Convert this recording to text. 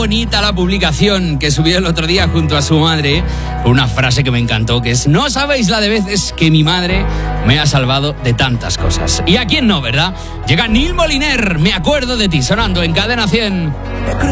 bonita la publicación que subió el otro día junto a su madre. Una frase que me encantó, que es: no sabéis la de veces que mi madre me ha salvado de tantas cosas. ¿Y a quién no, verdad? Llega Neil Moliner, Me acuerdo de ti, sonando en Cadena 100.